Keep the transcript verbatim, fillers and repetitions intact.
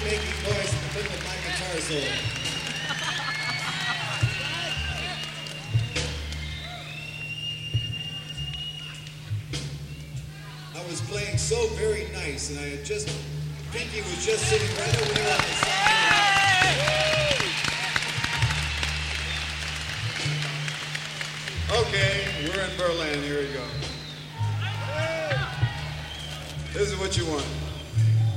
making noise in the middle of my guitar solo. I was playing so very nice, and I had just, Pinky was just sitting right over there on the side. Okay, we're in Berlin. Here we go. This is what you want.